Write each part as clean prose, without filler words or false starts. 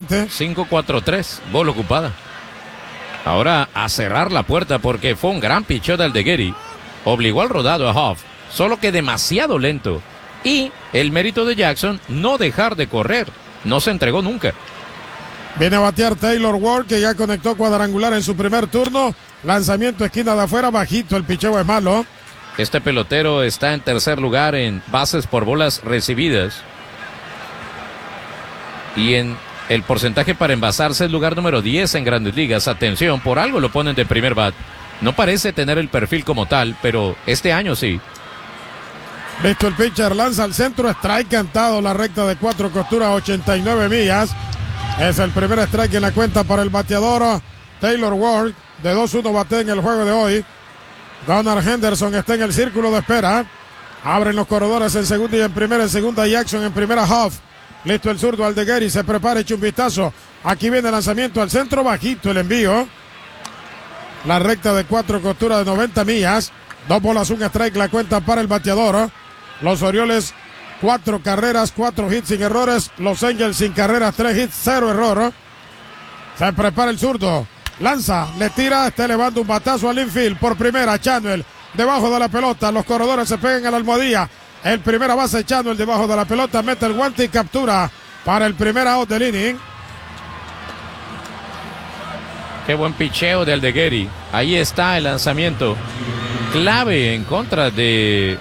bate. 5-4-3, bola ocupada. Ahora a cerrar la puerta porque fue un gran picheo de Aldegeri. Obligó al rodado a Huff, solo que demasiado lento. Y el mérito de Jackson, no dejar de correr. No se entregó nunca. Viene a batear Taylor Ward, que ya conectó cuadrangular en su primer turno. Lanzamiento esquina de afuera, bajito, el picheo es malo. Este pelotero está en tercer lugar en bases por bolas recibidas. Y en el porcentaje para envasarse es lugar número 10 en Grandes Ligas. Atención, por algo lo ponen de primer bat. No parece tener el perfil como tal, pero este año sí. Listo el pitcher, lanza al centro, strike cantado, la recta de 4 costuras, 89 millas. Es el primer strike en la cuenta para el bateador Taylor Ward. De 2-1 bate en el juego de hoy. Gunnar Henderson está en el círculo de espera. Abren los corredores en segunda y en segunda Jackson, en primera Huff. Listo el zurdo Aldegeri, se prepara, echa un vistazo. Aquí viene el lanzamiento al centro, bajito el envío. La recta de 4 costuras de 90 millas. 2 bolas, un strike la cuenta para el bateador. Los Orioles, 4 carreras, 4 hits sin errores. Los Angels sin carreras, 3 hits, 0 error. Se prepara el zurdo. Lanza, le tira, está elevando un batazo al infield. Por primera, Chanuel, debajo de la pelota. Los corredores se pegan a la almohadilla. El primera base, Chanuel, debajo de la pelota. Mete el guante y captura para el primer out del inning. Qué buen picheo de Aldegeri. Ahí está el lanzamiento. Clave en contra de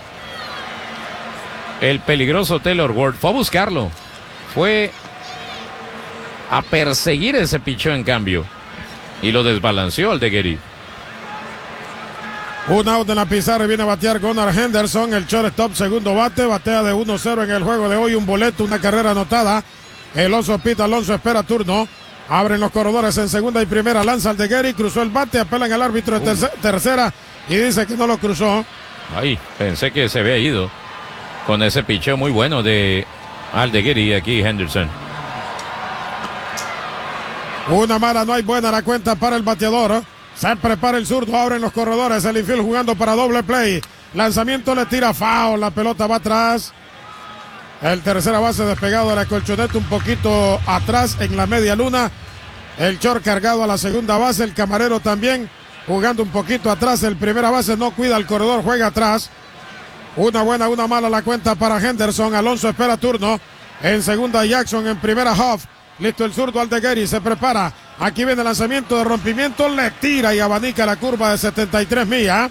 el peligroso Taylor Ward. Fue a buscarlo. Fue a perseguir ese picheo en cambio. Y lo desbalanceó Aldegeri. Un out en la pizarra, viene a batear Gunnar Henderson, el shortstop, segundo bate, batea de 1-0 en el juego de hoy, un boleto, una carrera anotada. El oso Pete Alonso espera turno. Abren los corredores en segunda y primera, lanza Aldegeri, cruzó el bate, apelan al árbitro de tercera y dice que no lo cruzó. Ay, pensé que se había ido con ese picheo muy bueno de Aldegeri aquí Henderson. Una mala, no hay buena la cuenta para el bateador. Se prepara el zurdo, abren los corredores, el infield jugando para doble play. Lanzamiento, le tira foul, la pelota va atrás. El tercera base despegado de la colchoneta un poquito atrás en la media luna. El short cargado a la segunda base, el camarero también jugando un poquito atrás. El primera base no cuida el corredor, juega atrás. Una buena, una mala la cuenta para Henderson. Alonso espera turno. En segunda Jackson, en primera Huff. Listo el zurdo Aldegeri, se prepara. Aquí viene el lanzamiento de rompimiento, le tira y abanica la curva de 73 millas.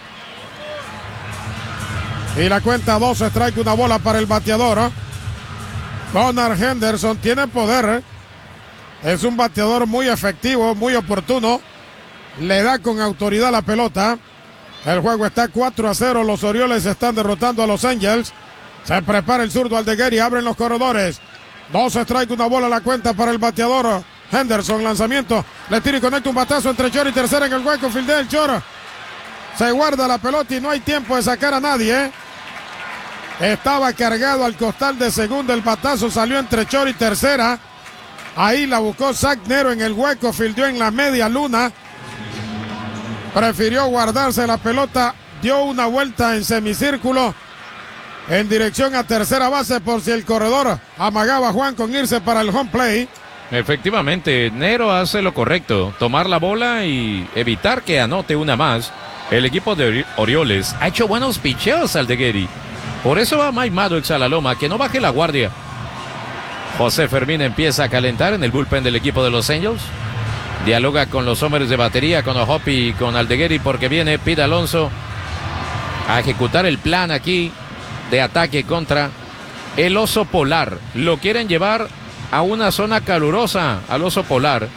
Y la cuenta 2, strike, una bola para el bateador. Gunnar Henderson tiene poder. Es un bateador muy efectivo, muy oportuno. Le da con autoridad la pelota. El juego está 4-0. Los Orioles están derrotando a los Angels. Se prepara el zurdo Aldegeri, abren los corredores. 2 strike, una bola la cuenta para el bateador Henderson. Lanzamiento, le tira y conecta un batazo entre short y tercera en el hueco. Fildea el short. Se guarda la pelota y no hay tiempo de sacar a nadie. Estaba cargado al costal de segunda. El batazo salió entre short y tercera. Ahí la buscó Zach Nero en el hueco. Fildeó en la media luna. Prefirió guardarse la pelota. Dio una vuelta en semicírculo en dirección a tercera base por si el corredor amagaba a Juan con irse para el home play. Efectivamente, Nero hace lo correcto, tomar la bola y evitar que anote una más. El equipo de Orioles ha hecho buenos picheos Aldegeri. Por eso va Mike Maddox a la loma, que no baje la guardia. José Fermín empieza a calentar en el bullpen del equipo de los Angels. Dialoga con los hombres de batería, con Ojopi y con Aldegeri, porque viene Pete Alonso a ejecutar el plan aquí de ataque contra el oso polar. Lo quieren llevar a una zona calurosa al oso polar,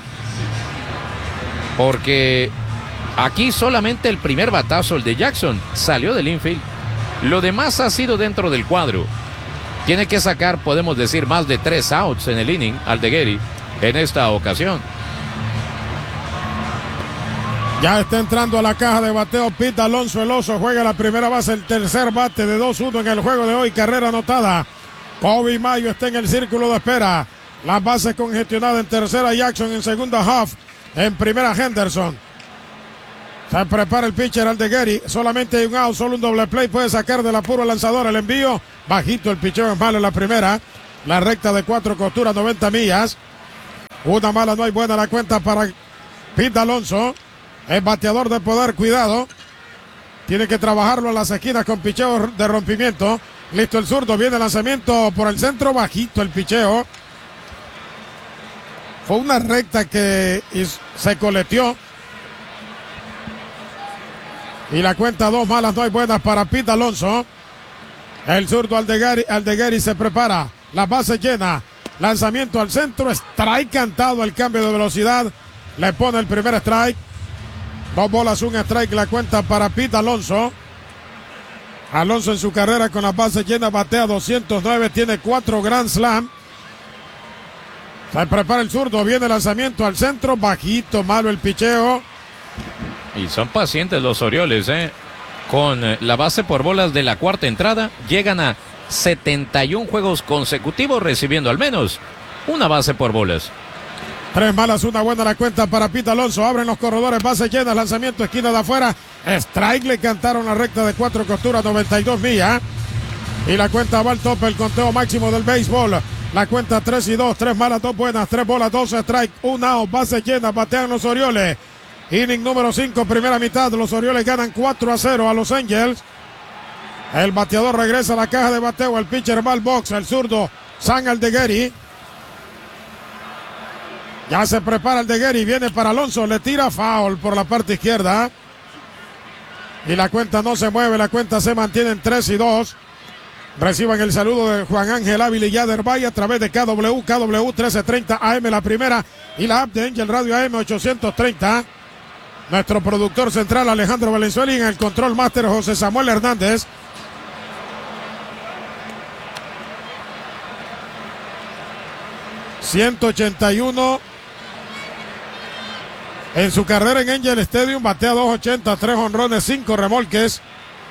porque aquí solamente el primer batazo, el de Jackson, salió del infield. Lo demás ha sido dentro del cuadro. Tiene que sacar, podemos decir, más de 3 outs en el inning Aldegeri en esta ocasión. Ya está entrando a la caja de bateo Pete Alonso, el oso. Juega la primera base, el tercer bate de 2-1 en el juego de hoy. Carrera anotada. Kobe Mayo está en el círculo de espera. Las bases congestionadas en tercera Jackson, en segunda Huff, en primera Henderson. Se prepara el pitcher Aldegeri. Solamente hay un out, solo un doble play. Puede sacar del apuro el lanzador. El envío bajito, el pitcher es malo en la primera. La recta de 4 costuras, 90 millas. Una mala, no hay buena la cuenta para Pete Alonso. El bateador de poder, cuidado. Tiene que trabajarlo a las esquinas con picheo de rompimiento. Listo el zurdo, viene el lanzamiento por el centro, bajito el picheo. Fue una recta que se coleteó. Y la cuenta 2 malas, no hay buenas para Pete Alonso. El zurdo Aldeguerri se prepara. La base llena. Lanzamiento al centro. Strike cantado, el cambio de velocidad. Le pone el primer strike. 2 bolas, un strike, la cuenta para Pete Alonso. Alonso en su carrera con la base llena batea 209. Tiene 4 Grand Slam. Se prepara el zurdo. Viene el lanzamiento al centro. Bajito, malo el picheo. Y son pacientes los Orioles, con la base por bolas de la cuarta entrada, llegan a 71 juegos consecutivos recibiendo al menos una base por bolas. 3 malas, una buena la cuenta para Pete Alonso. Abren los corredores, base llena, lanzamiento, esquina de afuera. Strike, le cantaron la recta de 4 costuras, 92 millas. Y la cuenta va al tope, el conteo máximo del béisbol. La cuenta 3-2, 3 malas, 2 buenas, 3 bolas, 2 strike, 1 out, base llena, batean los Orioles. Inning número 5, primera mitad. Los Orioles ganan 4-0 a los Angels. El bateador regresa a la caja de bateo. El pitcher va al box. El zurdo Sam Aldeguerri. Ya se prepara Aldeguerri. Viene para Alonso. Le tira foul por la parte izquierda. Y la cuenta no se mueve. La cuenta se mantiene en 3-2. Reciban el saludo de Juan Ángel Ávila y Yader Valle a través de KW 1330 AM, la primera, y la app de Angel Radio AM 830. Nuestro productor central Alejandro Valenzuela y en el control máster José Samuel Hernández. ...181... en su carrera en Angel Stadium, batea 280, 3 jonrones, 5 remolques.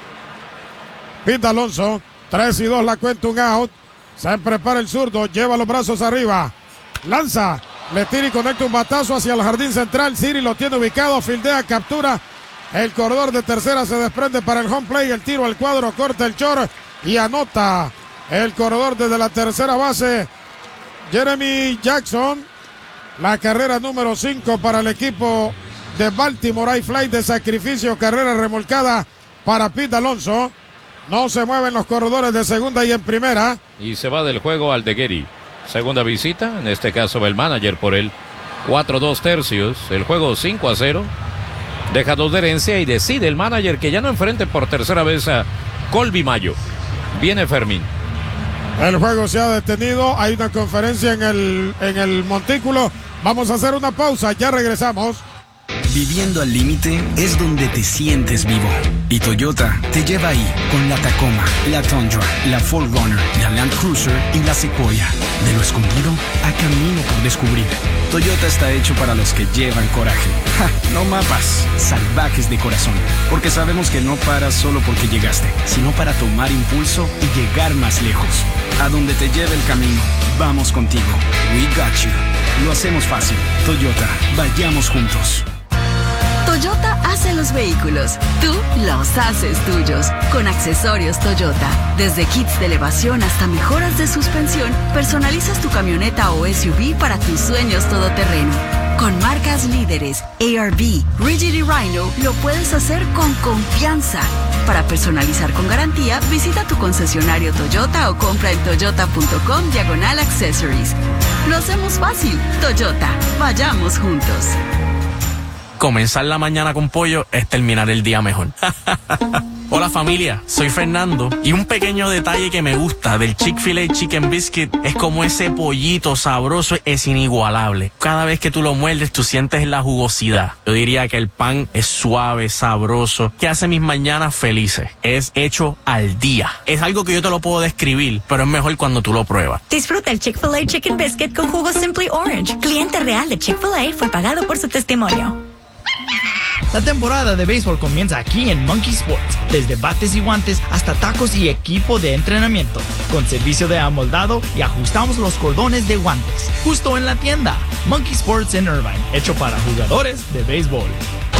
Pete Alonso, 3-2 la cuenta, un out. Se prepara el zurdo, lleva los brazos arriba, lanza, le tira y conecta un batazo hacia el jardín central. Siri lo tiene ubicado, fildea, captura el corredor de tercera, se desprende para el home play, el tiro al cuadro, corta el short y anota el corredor desde la tercera base, Jeremy Jackson. La carrera número 5 para el equipo de Baltimore. Hay fly de sacrificio, carrera remolcada para Pete Alonso. No se mueven los corredores de segunda y en primera. Y se va del juego Aldeguerri. Segunda visita, en este caso va el manager por él. 4-2 tercios, el juego 5-0. Deja 2 de herencia y decide el manager que ya no enfrente por tercera vez a Colby Mayo. Viene Fermín. El juego se ha detenido, hay una conferencia en el montículo. Vamos a hacer una pausa, ya regresamos. Viviendo al límite es donde te sientes vivo. Y Toyota te lleva ahí con la Tacoma, la Tundra, la 4Runner, la Land Cruiser y la Sequoia. De lo escondido a camino por descubrir. Toyota está hecho para los que llevan coraje. ¡Ja! No mapas, salvajes de corazón. Porque sabemos que no paras solo porque llegaste, sino para tomar impulso y llegar más lejos. A donde te lleve el camino, vamos contigo. We got you. Lo hacemos fácil. Toyota, vayamos juntos. Toyota hace los vehículos, tú los haces tuyos. Con accesorios Toyota, desde kits de elevación hasta mejoras de suspensión, personalizas tu camioneta o SUV para tus sueños todoterreno. Con marcas líderes, ARB, Rigid y Rhino, lo puedes hacer con confianza. Para personalizar con garantía, visita tu concesionario Toyota o compra en toyota.com/accessories. Lo hacemos fácil. Toyota, vayamos juntos. Comenzar la mañana con pollo es terminar el día mejor. Hola familia, soy Fernando y un pequeño detalle que me gusta del Chick-fil-A Chicken Biscuit es como ese pollito sabroso es inigualable. Cada vez que tú lo muerdes tú sientes la jugosidad. Yo diría que el pan es suave, sabroso, que hace mis mañanas felices. Es hecho al día. Es algo que yo te lo puedo describir, pero es mejor cuando tú lo pruebas. Disfruta el Chick-fil-A Chicken Biscuit con jugo Simply Orange. Cliente real de Chick-fil-A fue pagado por su testimonio. La temporada de béisbol comienza aquí en Monkey Sports, desde bates y guantes hasta tacos y equipo de entrenamiento, con servicio de amoldado y ajustamos los cordones de guantes, justo en la tienda. Monkey Sports en Irvine, hecho para jugadores de béisbol.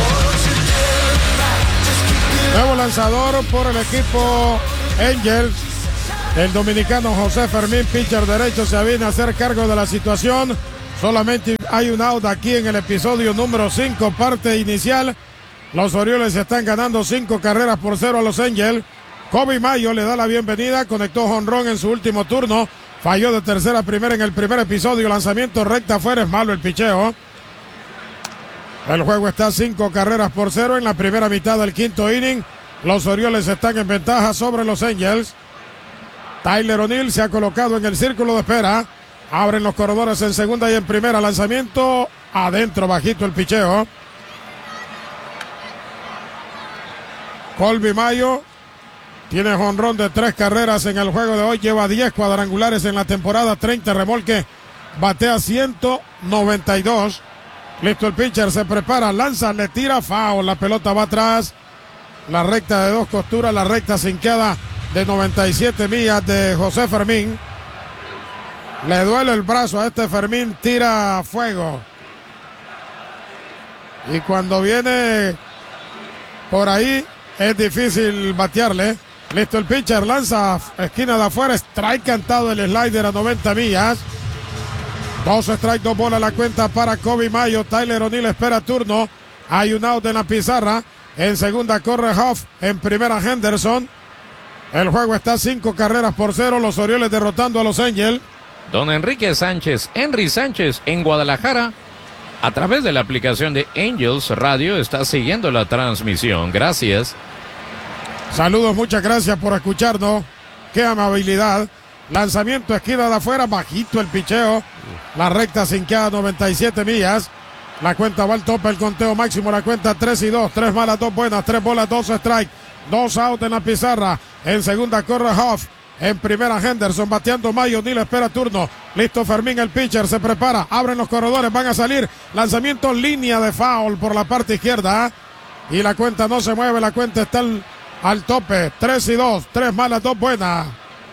Nuevo lanzador por el equipo Angels. El dominicano José Fermín, pitcher derecho, se viene a hacer cargo de la situación. Solamente Hay un out aquí en el episodio número 5, parte inicial. Los Orioles están ganando 5 carreras por 0 a los Angels. Coby Mayo le da la bienvenida, conectó jonrón en su último turno, falló de tercera a primera en el primer episodio, lanzamiento recta afuera, es malo el picheo. El juego está 5 carreras por 0 en la primera mitad del quinto inning. Los Orioles están en ventaja sobre los Angels. Tyler O'Neill se ha colocado en el círculo de espera. Abren los corredores en segunda y en primera, lanzamiento adentro, bajito el picheo. Coby Mayo tiene jonrón de 3 carreras en el juego de hoy. Lleva 10 cuadrangulares en la temporada, 30 remolque. Batea 192. Listo el pitcher, se prepara, lanza, le tira, foul. La pelota va atrás. La recta de 2 costuras, la recta sinqueada de 97 millas de José Fermín. Le duele el brazo a este Fermín, tira fuego. Y cuando viene por ahí es difícil batearle. Listo el pitcher, lanza, esquina de afuera, strike cantado el slider a 90 millas. 2 strike, 2 bolas la cuenta para Coby Mayo. Tyler O'Neill espera turno. Hay un out en la pizarra. En segunda corre Huff, en primera Henderson. El juego está 5 carreras por 0. Los Orioles derrotando a los Angels. Don Enrique Sánchez, Henry Sánchez, en Guadalajara, a través de la aplicación de Angels Radio, está siguiendo la transmisión. Gracias. Saludos, muchas gracias por escucharnos. Qué amabilidad. Lanzamiento, esquina de afuera, bajito el picheo. La recta sinqueada 97 millas. La cuenta va al tope, el conteo máximo, la cuenta 3-2. 3 malas, 2 buenas, 3 bolas, 2 strike. 2 out en la pizarra. En segunda corre Huff. En primera Henderson, bateando Mayo. O'Neill espera turno. Listo Fermín, el pitcher se prepara. Abren los corredores, van a salir. Lanzamiento, línea de foul por la parte izquierda. Y la cuenta no se mueve, la cuenta está al tope. 3-2. 3 malas, 2 buenas.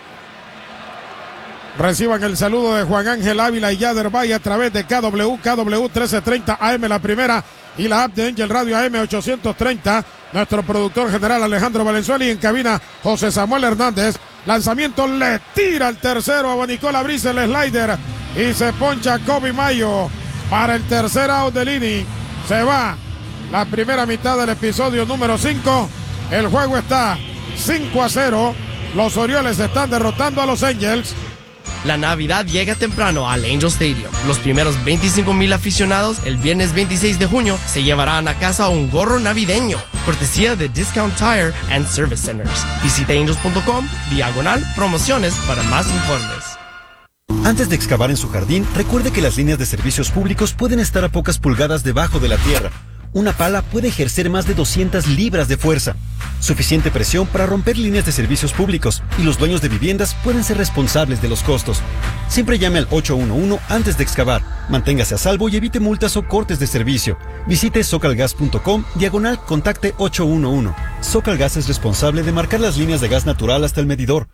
Reciban el saludo de Juan Ángel Ávila y Yader Valle a través de KW 1330 AM la primera y la app de Angel Radio AM 830. Nuestro productor general Alejandro Valenzuela y en cabina José Samuel Hernández. Lanzamiento, le tira el tercero, abanicó la brisa el slider y se poncha Coby Mayo para el tercer out del inning. Se va la primera mitad del episodio número 5. El juego está 5-0. Los Orioles están derrotando a los Angels. La Navidad llega temprano al Angel Stadium. Los primeros 25,000 aficionados el viernes 26 de junio se llevarán a casa un gorro navideño, cortesía de Discount Tire and Service Centers. Visita angels.com/promociones para más informes. Antes de excavar en su jardín, recuerde que las líneas de servicios públicos pueden estar a pocas pulgadas debajo de la tierra. Una pala puede ejercer más de 200 libras de fuerza. Suficiente presión para romper líneas de servicios públicos y los dueños de viviendas pueden ser responsables de los costos. Siempre llame al 811 antes de excavar. Manténgase a salvo y evite multas o cortes de servicio. Visite socalgas.com/contacte 811. Socalgas es responsable de marcar las líneas de gas natural hasta el medidor.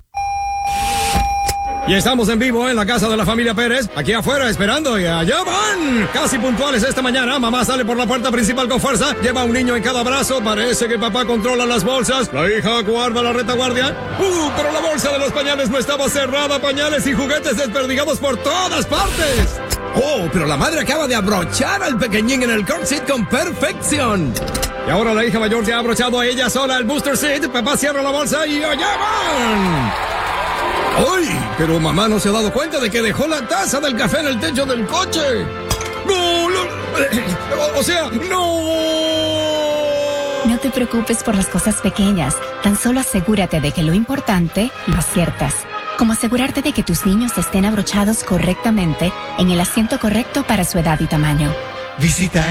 Y estamos en vivo en la casa de la familia Pérez, aquí afuera esperando y allá van. Casi puntuales esta mañana, mamá sale por la puerta principal con fuerza, lleva a un niño en cada brazo, parece que papá controla las bolsas, la hija guarda la retaguardia. Pero la bolsa de los pañales no estaba cerrada, pañales y juguetes desperdigados por todas partes. Oh, pero la madre acaba de abrochar al pequeñín en el car seat con perfección. Y ahora la hija mayor se ha abrochado a ella sola el booster seat, papá cierra la bolsa y allá van. ¡Ay! Pero mamá no se ha dado cuenta de que dejó la taza del café en el techo del coche. ¡No! O sea, ¡no! No te preocupes por las cosas pequeñas. Tan solo asegúrate de que lo importante lo aciertas. Como asegurarte de que tus niños estén abrochados correctamente en el asiento correcto para su edad y tamaño. Visita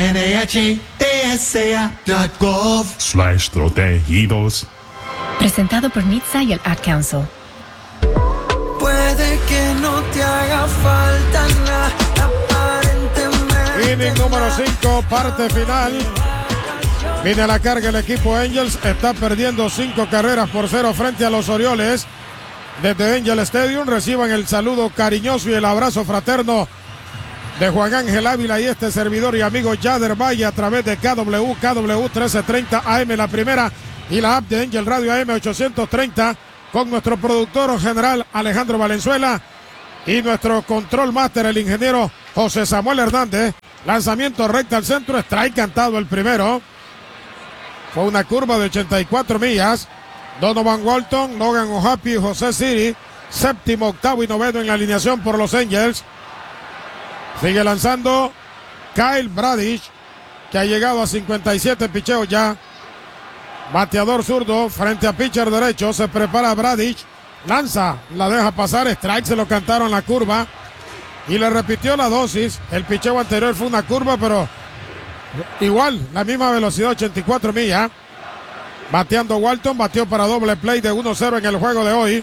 NHTSA.gov/protegidos. Presentado por NHTSA y el Ad Council. Puede que no te haga falta nada, aparentemente. Inning número 5, parte final. Viene a la carga el equipo Angels. Está perdiendo 5 carreras por 0 frente a los Orioles. Desde Angel Stadium reciban el saludo cariñoso y el abrazo fraterno de Juan Ángel Ávila y este servidor y amigo Yader Valle a través de KW 1330 AM la primera y la app de Angel Radio AM 830 con nuestro productor general Alejandro Valenzuela y nuestro control master, el ingeniero José Samuel Hernández. Lanzamiento recta al centro, strike cantado el primero. Fue una curva de 84 millas. Donovan Walton, Logan O'Happy y José Siri, séptimo, octavo y noveno en la alineación por los Angels. Sigue lanzando Kyle Bradish, que ha llegado a 57 picheos ya. Bateador zurdo frente a pitcher derecho. Se prepara Bradish. Lanza, la deja pasar. Strike, se lo cantaron la curva. Y le repitió la dosis. El picheo anterior fue una curva, pero igual, la misma velocidad, 84 millas. Bateando Walton, batió para doble play de 1-0 en el juego de hoy.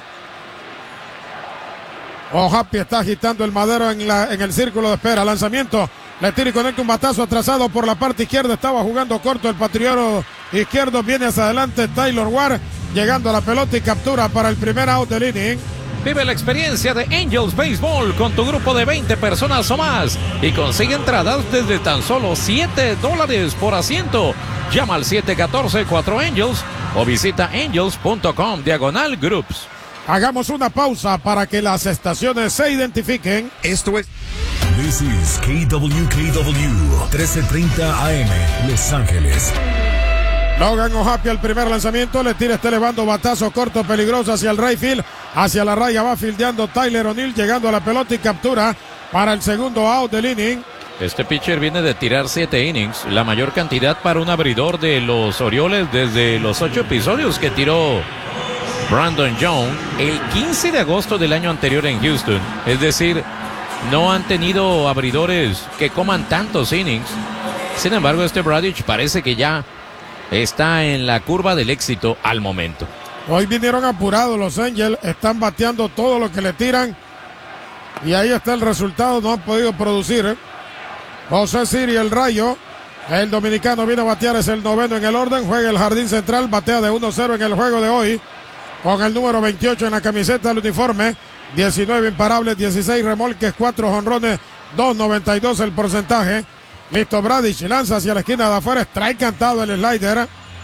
O'Happy está agitando el madero en el círculo de espera. Lanzamiento, le tira y conecta un batazo atrasado por la parte izquierda. Estaba jugando corto el patriota izquierdo. Viene hacia adelante Taylor Ward, llegando a la pelota y captura para el primer out del inning. Vive la experiencia de Angels Baseball con tu grupo de 20 personas o más y consigue entradas desde tan solo $7 por asiento. Llama al 714-4Angels o visita angels.com/groups. Hagamos una pausa para que las estaciones se identifiquen. Esto es... This is KWKW 1330 AM, Los Ángeles. Logan O'Happy al primer lanzamiento, le tira, está elevando batazo corto, peligroso hacia el right field, hacia la raya va fildeando Tyler O'Neill, llegando a la pelota y captura para el segundo out del inning. Este pitcher viene de tirar 7 innings, la mayor cantidad para un abridor de los Orioles desde los 8 episodios que tiró Brandon Jones el 15 de agosto del año anterior en Houston. Es decir, no han tenido abridores que coman tantos innings. Sin embargo, este Bradish parece que ya está en la curva del éxito al momento. Hoy vinieron apurados los Angels, están bateando todo lo que le tiran y ahí está el resultado, no han podido producir. José Siri, el rayo, el dominicano viene a batear, es el noveno en el orden, juega el jardín central, batea de 1-0 en el juego de hoy, con el número 28 en la camiseta del uniforme, 19 imparables, 16 remolques, 4 jonrones, 2.92 el porcentaje. Listo, Bradish lanza hacia la esquina de afuera, strike cantado el slider.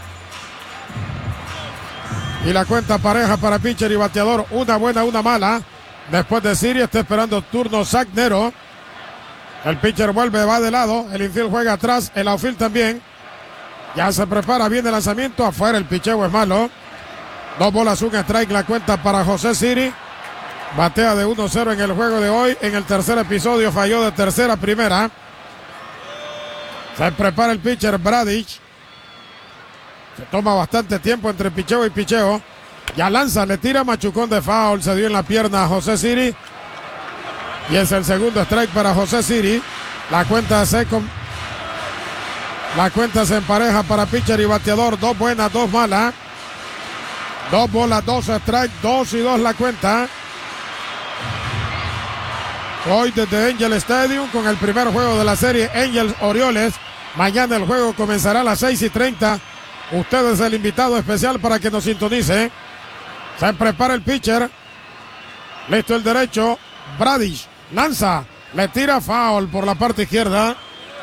Y la cuenta pareja para pitcher y bateador, una buena, una mala. Después de Siri está esperando turno Zach Nero. El pitcher vuelve, va de lado, el infield juega atrás, el outfield también. Ya se prepara bien el lanzamiento, afuera el picheo es malo. 2 bolas, un strike, la cuenta para José Siri. Batea de 1-0 en el juego de hoy. En el tercer episodio falló de tercera a primera. Se prepara el pitcher Bradish. Se toma bastante tiempo entre picheo y picheo. Ya lanza, le tira, machucón de foul. Se dio en la pierna a José Siri. Y es el segundo strike para José Siri. La cuenta se empareja para pitcher y bateador. 2 buenas, 2 malas. 2 bolas, 2 strikes, 2-2 la cuenta. Hoy desde Angel Stadium con el primer juego de la serie Angels Orioles. Mañana el juego comenzará a las 6:30. Usted es el invitado especial para que nos sintonice. Se prepara el pitcher. Listo el derecho. Bradish lanza. Le tira foul por la parte izquierda.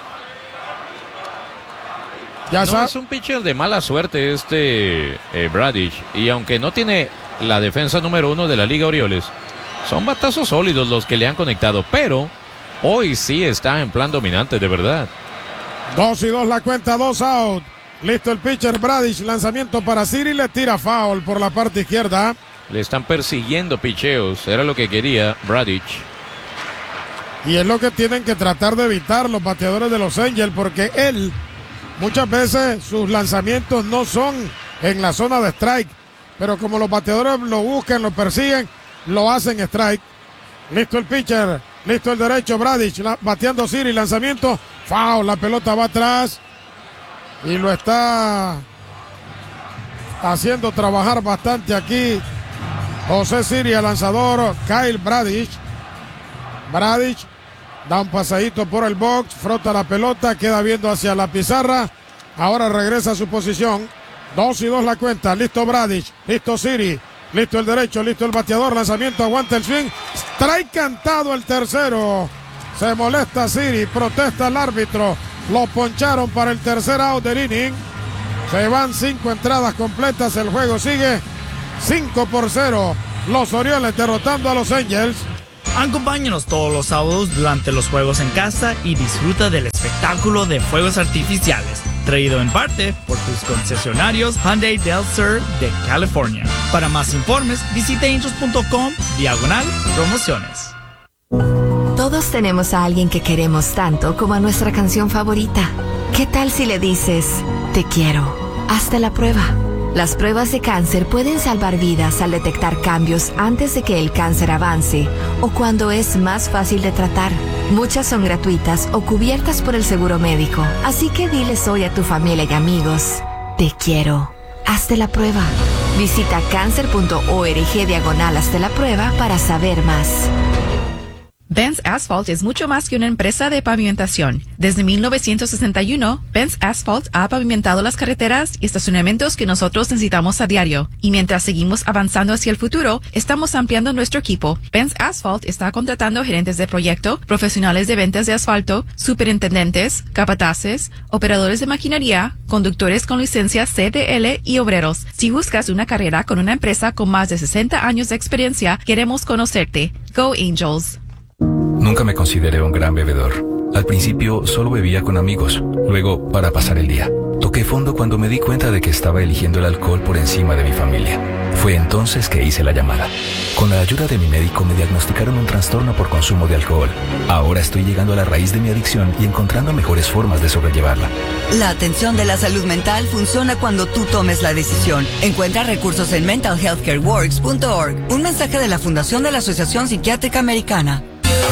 Ya no es un pitcher de mala suerte este Bradish. Y aunque no tiene la defensa número 1 de la Liga Orioles, son batazos sólidos los que le han conectado, pero hoy sí está en plan dominante, de verdad. 2-2 la cuenta, 2 out. Listo el pitcher Bradish, lanzamiento para Siri, le tira foul por la parte izquierda. Le están persiguiendo picheos, era lo que quería Bradish. Y es lo que tienen que tratar de evitar los bateadores de los Angels, porque él, muchas veces sus lanzamientos no son en la zona de strike, pero como los bateadores lo buscan, lo persiguen, lo hacen strike. Listo el pitcher, listo el derecho Bradish, bateando Siri, lanzamiento, foul, la pelota va atrás y lo está haciendo trabajar bastante aquí José Siri, el lanzador Kyle Bradish. Bradish da un pasadito por el box, frota la pelota, queda viendo hacia la pizarra, ahora regresa a su posición. 2-2 la cuenta, listo Bradish, listo Siri, listo el derecho, listo el bateador, lanzamiento, aguanta el swing, strike cantado el tercero. Se molesta Siri, protesta el árbitro, lo poncharon para el tercer out del inning. Se van 5 entradas completas, el juego sigue 5-0. Los Orioles derrotando a los Angels. Acompáñanos todos los sábados durante los juegos en casa y disfruta del espectáculo de fuegos artificiales, traído en parte por tus concesionarios Hyundai Del Sur de California. Para más informes, visita angels.com/promociones. Todos tenemos a alguien que queremos tanto como a nuestra canción favorita. ¿Qué tal si le dices, te quiero? Hazte la prueba. Las pruebas de cáncer pueden salvar vidas al detectar cambios antes de que el cáncer avance o cuando es más fácil de tratar. Muchas son gratuitas o cubiertas por el seguro médico. Así que diles hoy a tu familia y amigos, te quiero. Hazte la prueba. Visita cancer.org/hazte la prueba para saber más. Benz Asphalt es mucho más que una empresa de pavimentación. Desde 1961, Benz Asphalt ha pavimentado las carreteras y estacionamientos que nosotros necesitamos a diario. Y mientras seguimos avanzando hacia el futuro, estamos ampliando nuestro equipo. Benz Asphalt está contratando gerentes de proyecto, profesionales de ventas de asfalto, superintendentes, capataces, operadores de maquinaria, conductores con licencia CDL y obreros. Si buscas una carrera con una empresa con más de 60 años de experiencia, queremos conocerte. Go Angels. Nunca me consideré un gran bebedor. Al principio solo bebía con amigos, luego para pasar el día. Toqué fondo cuando me di cuenta de que estaba eligiendo el alcohol por encima de mi familia. Fue entonces que hice la llamada. Con la ayuda de mi médico me diagnosticaron un trastorno por consumo de alcohol. Ahora estoy llegando a la raíz de mi adicción y encontrando mejores formas de sobrellevarla. La atención de la salud mental funciona cuando tú tomes la decisión. Encuentra recursos en mentalhealthcareworks.org. Un mensaje de la Fundación de la Asociación Psiquiátrica Americana.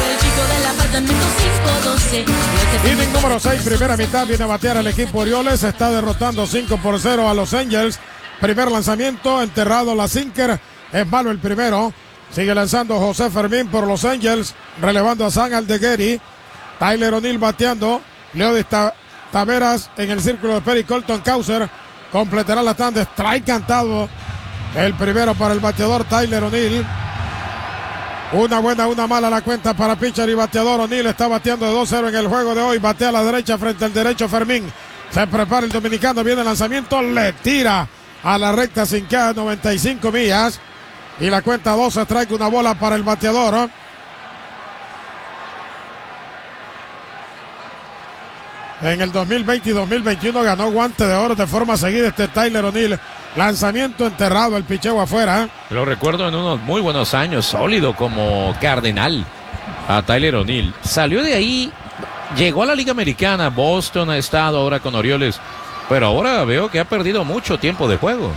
Inning número 6, primera mitad, viene a batear el equipo Orioles, está derrotando 5-0 a Los Angels. Primer lanzamiento, enterrado la sinker, es malo el primero. Sigue lanzando José Fermín por Los Angels, relevando a Sam Aldeguerri. Tyler O'Neill bateando, Leody Taveras en el círculo de espera y Colton Cowser completará la tanda. Strike cantado, el primero para el bateador Tyler O'Neill. Una buena, una mala la cuenta para pitcher y bateador. O'Neill está bateando de 2-0 en el juego de hoy. Batea a la derecha frente al derecho Fermín. Se prepara el dominicano, viene el lanzamiento, le tira a la recta sin que a 95 millas. Y la cuenta 2, strike, una bola para el bateador. En el 2020 y 2021 ganó guante de oro de forma seguida Tyler O'Neill. Lanzamiento enterrado, el picheo afuera. Lo recuerdo en unos muy buenos años, sólido como cardenal a Tyler O'Neill. Salió de ahí, llegó a la Liga Americana, Boston ha estado ahora con Orioles, pero ahora veo que ha perdido mucho tiempo de juego.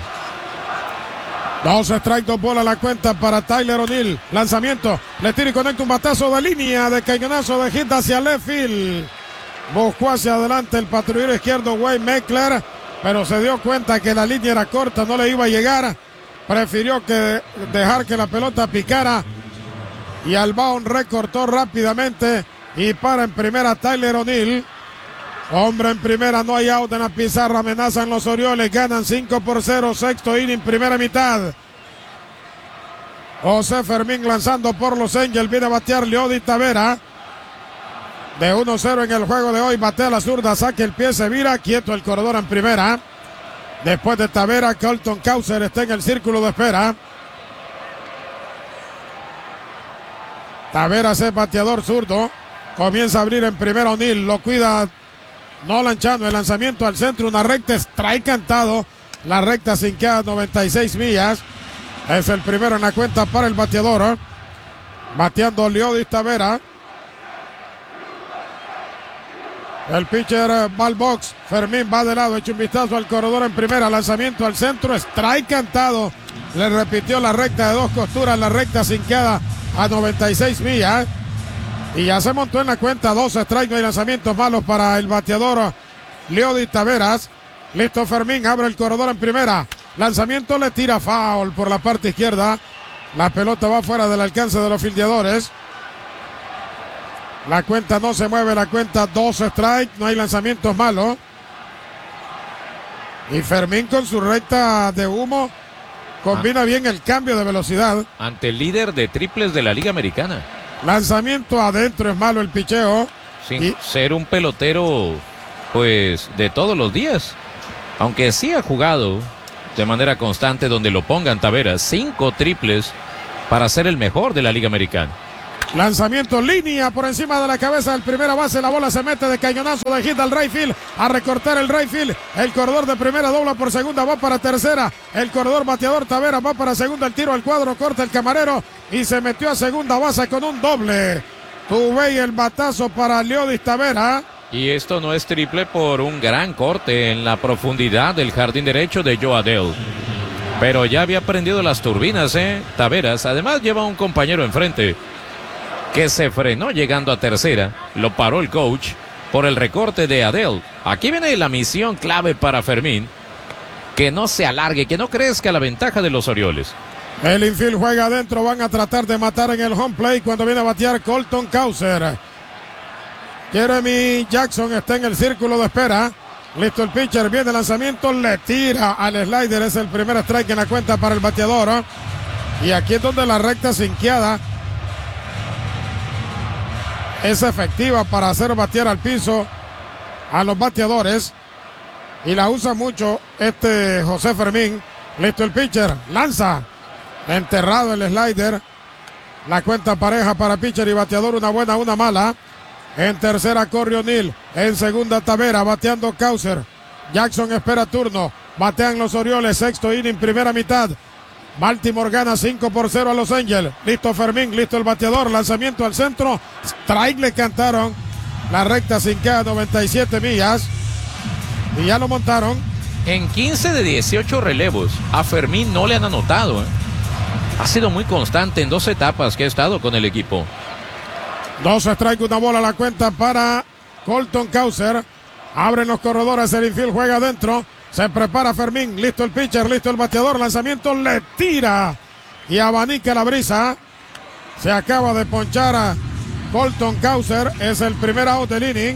2 strike, 2 bolas la cuenta para Tyler O'Neill. Lanzamiento, le tira y conecta un batazo de línea de cañonazo de hit hacia left field. Buscó hacia adelante el patrullero izquierdo Wade Meckler, pero se dio cuenta que la línea era corta, no le iba a llegar. Prefirió dejar que la pelota picara y Albaon recortó rápidamente y para en primera Tyler O'Neill. Hombre en primera, no hay out en la pizarra, amenazan los Orioles, ganan 5-0, sexto inning, primera mitad. José Fermín lanzando por Los Angels, viene a batear Leody Taveras. De 1-0 en el juego de hoy, batea la zurda, saque el pie, se vira, quieto el corredor en primera. Después de Taveras, Colton Cowser está en el círculo de espera. Taveras es bateador zurdo, comienza a abrir en primera O'Neill, lo cuida Nolan Chano, el lanzamiento al centro, una recta, strike cantado, la recta sin que a 96 millas. Es el primero en la cuenta para el bateador. Bateando Leody Taveras. El pitcher va al box, Fermín va de lado, echa un vistazo al corredor en primera, lanzamiento al centro, strike cantado, le repitió la recta de 2 costuras, la recta sinqueada a 96 millas, y ya se montó en la cuenta 2 strikes, no hay lanzamientos malos para el bateador Leody Taveras. Listo Fermín, abre el corredor en primera, lanzamiento, le tira foul por la parte izquierda, la pelota va fuera del alcance de los fildeadores. La cuenta no se mueve, la cuenta 2 strike, no hay lanzamientos malos. Y Fermín con su recta de humo combina bien el cambio de velocidad. Ante el líder de triples de la Liga Americana. Lanzamiento adentro, es malo el picheo. Sin ser un pelotero, pues, de todos los días. Aunque sí ha jugado de manera constante donde lo pongan Taveras. 5 triples para ser el mejor de la Liga Americana. Lanzamiento línea por encima de la cabeza del primera base. La bola se mete de cañonazo de hit al right field. A recortar el right field. El corredor de primera dobla por segunda, va para tercera. El corredor bateador Tavera va para segunda. El tiro al cuadro, corta el camarero y se metió a segunda base con un doble. Tuve y el batazo para Leodis Tavera. Y esto no es triple por un gran corte en la profundidad del jardín derecho de Joe Adell. Pero ya había prendido las turbinas, Taveras. Además lleva un compañero enfrente que se frenó llegando a tercera. Lo paró el coach por el recorte de Adell. Aquí viene la misión clave para Fermín. Que no se alargue, que no crezca la ventaja de los Orioles. El infield juega adentro. Van a tratar de matar en el home plate cuando viene a batear Colton Cowser. Jeremy Jackson está en el círculo de espera. Listo el pitcher, viene el lanzamiento, le tira al slider. Es el primer strike en la cuenta para el bateador. Y aquí es donde la recta sinqueada es efectiva para hacer batear al piso a los bateadores. Y la usa mucho José Fermín. Listo el pitcher, lanza. Enterrado el slider. La cuenta pareja para pitcher y bateador, una buena, una mala. En tercera corre O'Neill. En segunda Tavera, bateando Cowser. Jackson espera turno. Batean los Orioles, sexto inning, primera mitad. Baltimore gana 5-0 a Los Angels. Listo Fermín, listo el bateador. Lanzamiento al centro. Strike le cantaron. La recta sinqueada 97 millas. Y ya lo montaron. En 15 de 18 relevos, a Fermín no le han anotado. Ha sido muy constante en 2 etapas que ha estado con el equipo. 2 strikes, una bola a la cuenta para Colton Cowser. Abren los corredores, el infield juega adentro. Se prepara Fermín, listo el pitcher, listo el bateador. Lanzamiento, le tira y abanica la brisa. Se acaba de ponchar a Colton Cowser. Es el primer out del inning.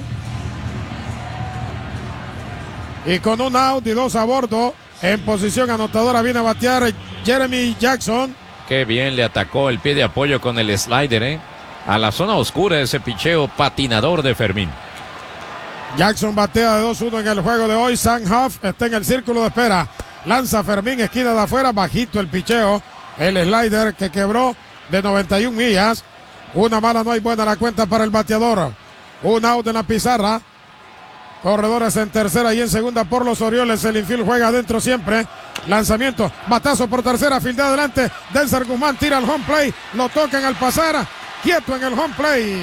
Y con un out y 2 a bordo, en posición anotadora viene a batear Jeremy Jackson. Qué bien le atacó el pie de apoyo con el slider, a la zona oscura, ese picheo patinador de Fermín. Jackson batea de 2-1 en el juego de hoy. Sam Huff está en el círculo de espera. Lanza Fermín, esquina de afuera, bajito el picheo. El slider que quebró de 91 millas. Una mala, no hay buena la cuenta para el bateador. Un out en la pizarra. Corredores en tercera y en segunda por los Orioles. El infield juega adentro siempre. Lanzamiento, batazo por tercera, field de adelante. Denzer Guzmán tira al home play. Lo tocan al pasar. Quieto en el home play.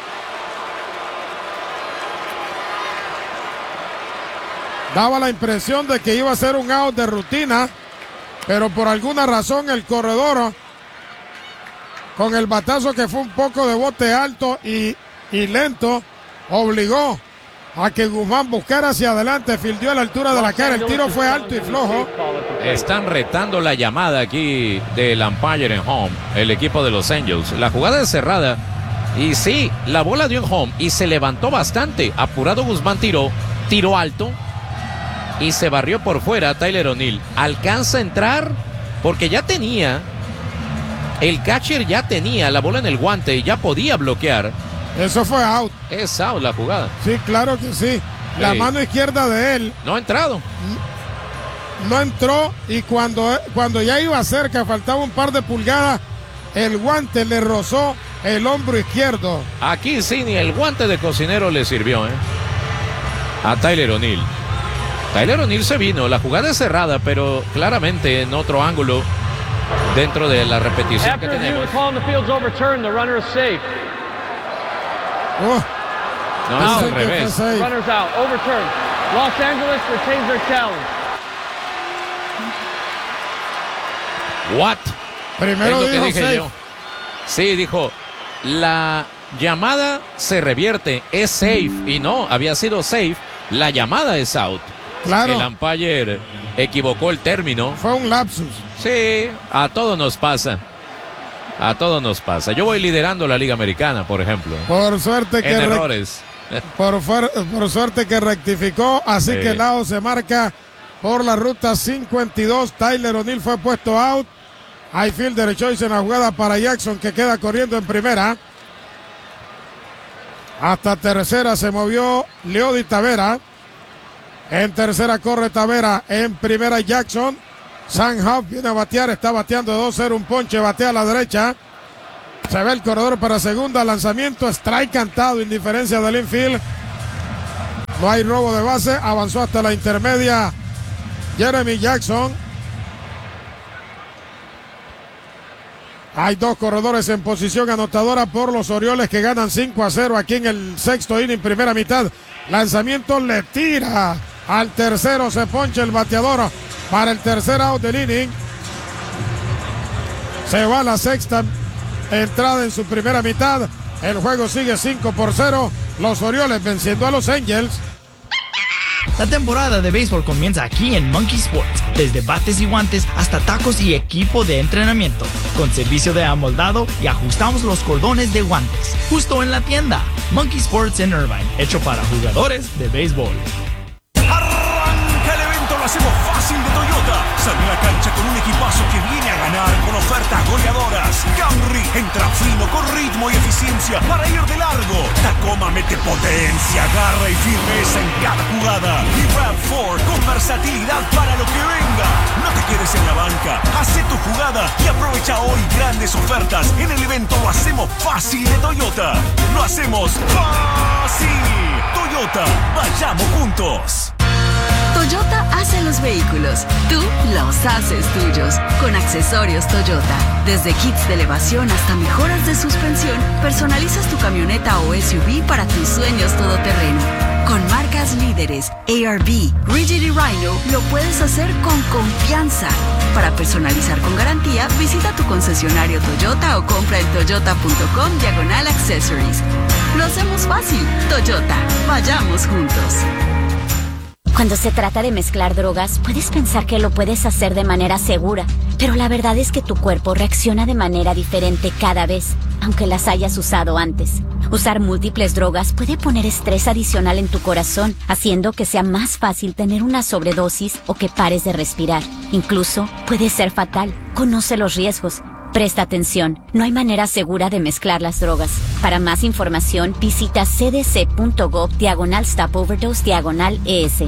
Daba la impresión de que iba a ser un out de rutina, pero por alguna razón el corredor, con el batazo que fue un poco de bote alto y lento, obligó a que Guzmán buscara hacia adelante, fildeó a la altura de la cara. El tiro fue alto y flojo. Están retando la llamada aquí del umpire en home, el equipo de Los Angels. La jugada es cerrada y sí, la bola dio en home y se levantó bastante. Apurado Guzmán tiró alto y se barrió por fuera. Tyler O'Neill alcanza a entrar porque ya tenía, el catcher ya tenía la bola en el guante y ya podía bloquear. Eso fue out. Es out la jugada. Sí, claro que sí. La mano izquierda de él no ha entrado. No entró y cuando ya iba cerca, faltaba un par de pulgadas, el guante le rozó el hombro izquierdo. Aquí sí, ni el guante de cocinero le sirvió, a Tyler O'Neill. Tyler O'Neill se vino. La jugada es cerrada, pero claramente en otro ángulo dentro de la repetición que tenemos. No, al revés. Runners out, overturned. Los Angeles retains their challenge. What? Primero es lo que dijo dije yo. Sí, dijo, la llamada se revierte, es safe. Y no, había sido safe. La llamada es out. Claro. El umpire equivocó el término. Fue un lapsus. Sí, a todos nos pasa. A todos nos pasa. Yo voy liderando la Liga Americana, por ejemplo. Por suerte que errores. Por suerte que rectificó, así que el out se marca por la ruta 52. Tyler O'Neill fue puesto out. Hay fielder choice en la jugada para Jackson, que queda corriendo en primera. Hasta tercera se movió Leodis Tavera. En tercera corre Tavera, en primera Jackson. Sam Huff viene a batear, está bateando de 2-0, un ponche, batea a la derecha. Se ve el corredor para segunda, lanzamiento, strike cantado, indiferencia del infield. No hay robo de base, avanzó hasta la intermedia Jeremy Jackson. Hay dos corredores en posición anotadora por los Orioles que ganan 5-0 aquí en el sexto inning, primera mitad. Lanzamiento, le tira al tercero, se poncha el bateador para el tercer out del inning. Se va a la sexta entrada en su primera mitad. El juego sigue 5-0. Los Orioles venciendo a los Angels. La temporada de béisbol comienza aquí en Monkey Sports, desde bates y guantes hasta tacos y equipo de entrenamiento, con servicio de amoldado y ajustamos los cordones de guantes, justo en la tienda. Monkey Sports en Irvine, hecho para jugadores de béisbol. Arranca el evento, lo hacemos fácil de Toyota. Sale a la cancha con un equipazo que viene a ganar con ofertas goleadoras. Camry entra fino con ritmo y eficiencia para ir de largo. Tacoma mete potencia, garra y firmeza en cada jugada. Y RAV4 con versatilidad para lo que venga. No te quedes en la banca, hace tu jugada y aprovecha hoy grandes ofertas. En el evento lo hacemos fácil de Toyota. Lo hacemos fácil. Toyota, vayamos juntos. Toyota hace los vehículos, tú los haces tuyos. Con accesorios Toyota, desde kits de elevación hasta mejoras de suspensión, personalizas tu camioneta o SUV para tus sueños todoterreno. Con marcas líderes, ARB, Rigid y Rhino, lo puedes hacer con confianza. Para personalizar con garantía, visita tu concesionario Toyota o compra en toyota.com/accessories. Lo hacemos fácil. Toyota, vayamos juntos. Cuando se trata de mezclar drogas, puedes pensar que lo puedes hacer de manera segura, pero la verdad es que tu cuerpo reacciona de manera diferente cada vez, aunque las hayas usado antes. Usar múltiples drogas puede poner estrés adicional en tu corazón, haciendo que sea más fácil tener una sobredosis o que pares de respirar. Incluso puede ser fatal. Conoce los riesgos. Presta atención, no hay manera segura de mezclar las drogas. Para más información, visita cdc.gov/stop-overdose/ES.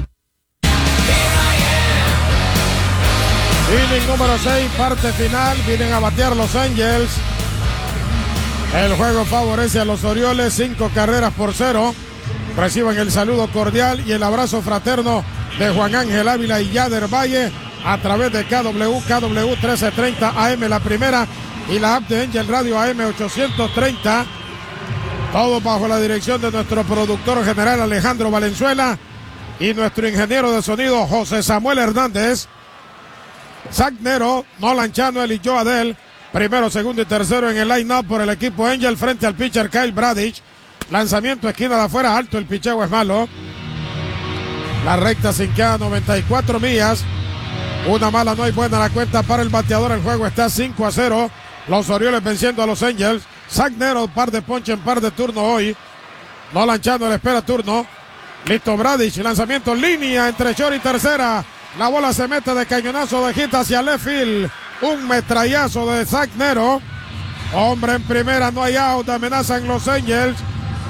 Inning número 6, parte final. Vienen a batear los Angels. El juego favorece a los Orioles, 5 carreras por 0. Reciban el saludo cordial y el abrazo fraterno de Juan Ángel Ávila y Yader Valle a través de KW 1330 AM la primera y la app de Angel Radio AM 830. Todo bajo la dirección de nuestro productor general Alejandro Valenzuela y nuestro ingeniero de sonido José Samuel Hernández. Zach Nero, Nolan Chanuel y Joe Adell, primero, segundo y tercero en el line-up por el equipo Angel frente al pitcher Kyle Bradish. Lanzamiento esquina de afuera, alto, el picheo es malo. La recta sinqueada 94 millas. Una mala, no hay buena la cuenta para el bateador. El juego está 5-0. Los Orioles venciendo a los Angels. Zach Nero, par de ponche en par de turno hoy. Nolan Chanuel espera turno. Listo Bradish, lanzamiento línea entre short y tercera. La bola se mete de cañonazo de hit hacia left field. Un metrallazo de Zach Nero. Hombre en primera, no hay out. Amenazan los Angels.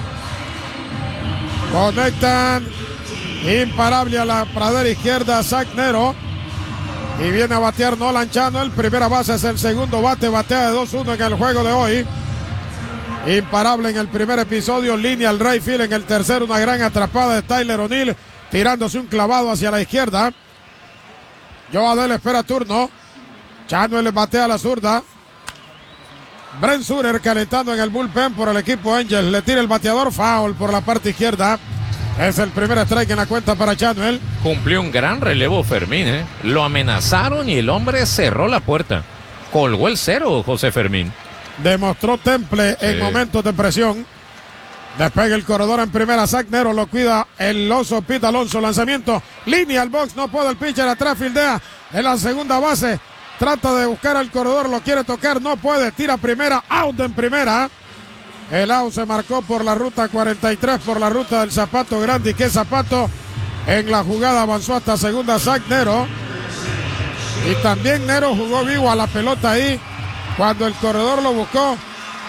Conectan. Imparable a la pradera izquierda Zach Nero. Y viene a batear Nolan Chanuel. Primera base es el segundo bate. Batea de 2-1 en el juego de hoy. Imparable en el primer episodio. Línea al right field. En el tercero una gran atrapada de Tyler O'Neill. Tirándose un clavado hacia la izquierda. Joe Adell espera turno. Chanuel le batea a la zurda. Brent Suter calentando en el bullpen por el equipo Angel. Le tira el bateador, foul por la parte izquierda. Es el primer strike en la cuenta para Chanuel. Cumplió un gran relevo Fermín, ¿eh? Lo amenazaron y el hombre cerró la puerta. Colgó el cero, José Fermín. Demostró temple en momentos de presión. Despega el corredor en primera. Zach Nero lo cuida el oso Pete Alonso. Lanzamiento, línea al box. No puede el pitcher atrás. Fildea en la segunda base. Trata de buscar al corredor. Lo quiere tocar. No puede. Tira primera. Out en primera. El out se marcó por la ruta 43. Por la ruta del Zapato Grande. Y que Zapato en la jugada avanzó hasta segunda. Zach Nero. Y también Nero jugó vivo a la pelota ahí. Cuando el corredor lo buscó.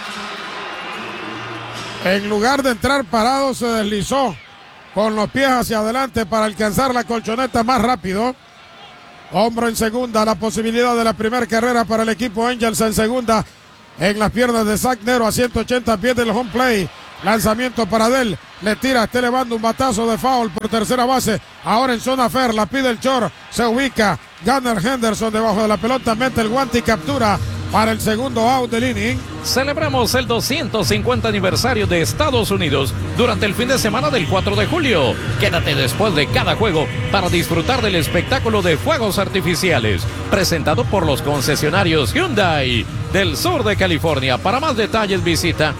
En lugar de entrar parado, se deslizó con los pies hacia adelante para alcanzar la colchoneta más rápido. Hombro en segunda, la posibilidad de la primera carrera para el equipo Angels en segunda. en las piernas de Zach Nero a 180 pies del home play. Lanzamiento para Dell, le tira, está elevando un batazo de foul por tercera base, ahora en zona fair, la pide el short, se ubica Gunnar Henderson debajo de la pelota, mete el guante y captura para el segundo out del inning. Celebramos el 250 aniversario de Estados Unidos durante el fin de semana del 4 de julio. Quédate después de cada juego para disfrutar del espectáculo de fuegos artificiales, presentado por los concesionarios Hyundai del sur de California. Para más detalles visita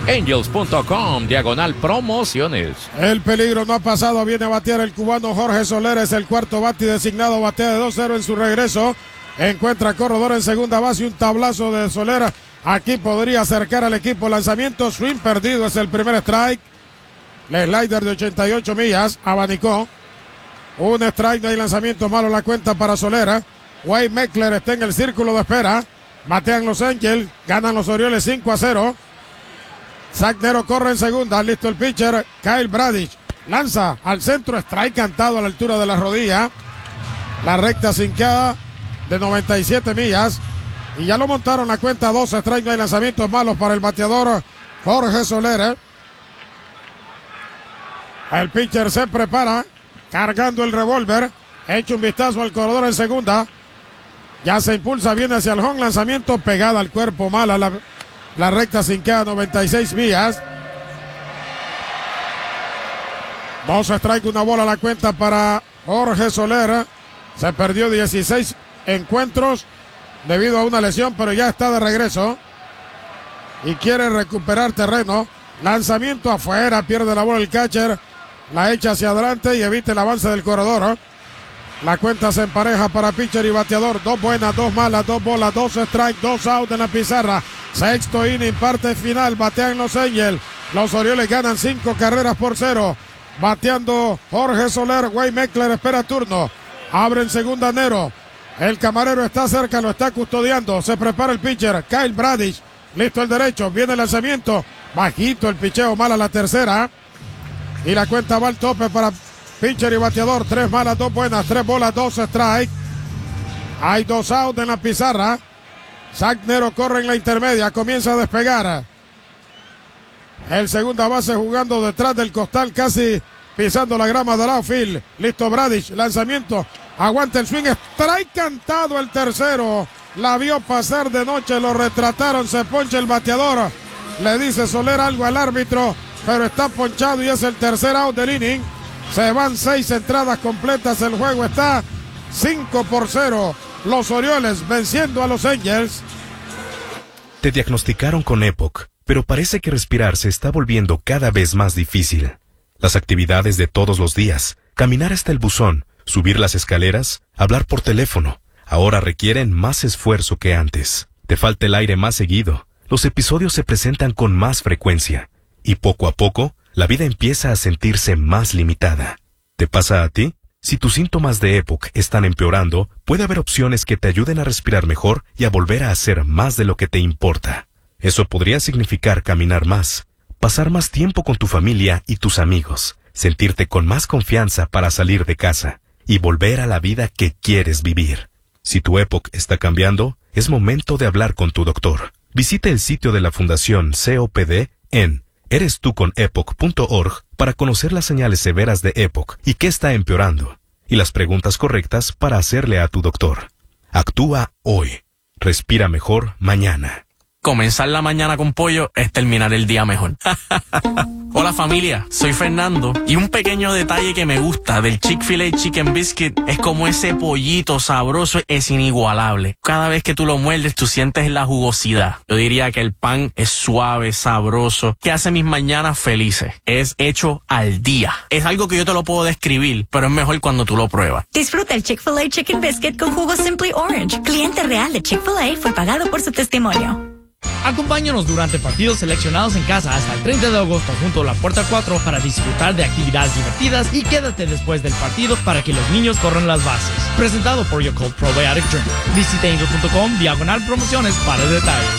angels.com/promociones. El peligro no ha pasado, viene a batear el cubano Jorge Soler, es el cuarto bate designado, batea de 2-0 en su regreso, encuentra corredor en segunda base, un tablazo de Soler, aquí podría acercar al equipo, lanzamiento, swing perdido, es el primer strike, el slider de 88 millas, abanicó, un strike, no hay lanzamiento malo, la cuenta para Soler. Wade Meckler está en el círculo de espera, batean los Angels, ganan los Orioles 5-0. Zach Nero corre en segunda, listo el pitcher, Kyle Bradish, lanza al centro, strike cantado a la altura de la rodilla, la recta cincada de 97 millas, y ya lo montaron la cuenta 2 strike, no hay lanzamientos malos para el bateador Jorge Soler. El pitcher se prepara, cargando el revólver, echa un vistazo al corredor en segunda, ya se impulsa, viene hacia el home, lanzamiento pegada al cuerpo, mala la recta cincada, 96 millas. 2 strike, una bola a la cuenta para Jorge Soler. Se perdió 16 encuentros debido a una lesión, pero ya está de regreso y quiere recuperar terreno. Lanzamiento afuera, pierde la bola el catcher, la echa hacia adelante y evita el avance del corredor. La cuenta se empareja para pitcher y bateador. 2 buenas, 2 malas, 2 bolas, 2 strike, 2 out en la pizarra. Sexto inning, parte final, batean los Angels. Los Orioles ganan 5-0. Bateando Jorge Soler, Wade Meckler espera turno. Abre en segunda Nero. El camarero está cerca, lo está custodiando. Se prepara el pitcher, Kyle Bradish. Listo el derecho, viene el lanzamiento. Bajito el picheo, mala la tercera. Y la cuenta va al tope para pitcher y bateador. 3 malas, 2 buenas, 3 bolas, 2 strike. Hay 2 out en la pizarra. Zach Nero corre en la intermedia, comienza a despegar. El segunda base jugando detrás del costal, casi pisando la grama del outfield. Listo Bradish, lanzamiento, aguanta el swing, strike cantado el tercero. La vio pasar de noche, lo retrataron, se poncha el bateador. Le dice Soler algo al árbitro, pero está ponchado y es el tercer out del inning. Se van 6 entradas completas, el juego está 5-0. Los Orioles venciendo a los Angels. Te diagnosticaron con EPOC, pero parece que respirar se está volviendo cada vez más difícil. Las actividades de todos los días, caminar hasta el buzón, subir las escaleras, hablar por teléfono, ahora requieren más esfuerzo que antes. Te falta el aire más seguido, los episodios se presentan con más frecuencia, y poco a poco, la vida empieza a sentirse más limitada. ¿Te pasa a ti? Si tus síntomas de EPOC están empeorando, puede haber opciones que te ayuden a respirar mejor y a volver a hacer más de lo que te importa. Eso podría significar caminar más, pasar más tiempo con tu familia y tus amigos, sentirte con más confianza para salir de casa y volver a la vida que quieres vivir. Si tu EPOC está cambiando, es momento de hablar con tu doctor. Visite el sitio de la Fundación COPD en erestuconepoc.org para conocer las señales severas de EPOC y qué está empeorando, y las preguntas correctas para hacerle a tu doctor. Actúa hoy. Respira mejor mañana. Comenzar la mañana con pollo es terminar el día mejor. Hola familia, soy Fernando y un pequeño detalle que me gusta del Chick-fil-A Chicken Biscuit es como ese pollito sabroso es inigualable. Cada vez que tú lo muerdes tú sientes la jugosidad. Yo diría que el pan es suave, sabroso, que hace mis mañanas felices. Es hecho al día. Es algo que yo te lo puedo describir, pero es mejor cuando tú lo pruebas. Disfruta el Chick-fil-A Chicken Biscuit con jugo Simply Orange. Cliente real de Chick-fil-A fue pagado por su testimonio. Acompáñanos durante partidos seleccionados en casa hasta el 30 de agosto junto a la Puerta 4 para disfrutar de actividades divertidas y quédate después del partido para que los niños corran las bases. Presentado por Yakult Probiotic Drink. Visita angel.com/promociones para detalles.